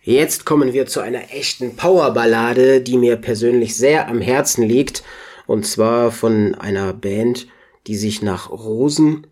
Jetzt kommen wir zu einer echten Powerballade, die mir persönlich sehr am Herzen liegt. Und zwar von einer Band, die sich nach Rosen